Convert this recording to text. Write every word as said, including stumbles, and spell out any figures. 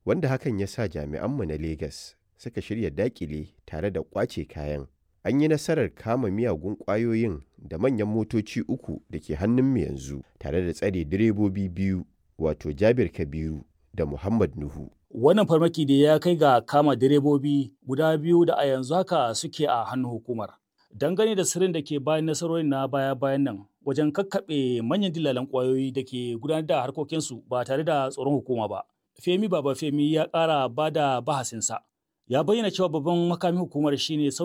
wanda hakan ya sa jami'anmu na Legas suka shirya daƙile tare da ƙwace kayan. An yi nasarar kama miyagun ƙwayoyin da manyan motoci uku da ke hannunmu yanzu, tare da tsare direbobi biyu, wato Jabir Kabiru da Muhammad Nuhu. Wannan farmaki da ya kai ga kama direbobi guda biyu da a yanzu haka suke a hannun hukumar. Dangane da sirrin da ke bayan nasarorin na baya-bayan nan wajen kakkaɓe manyan dillalan ƙwayoyi da ke gudanar da harkokinsu ba tare da tsoron hukuma ba. Femi Babafemi ya ƙara ba da bahasinsa. Ya bayyana cewa babban makamin hukumar shine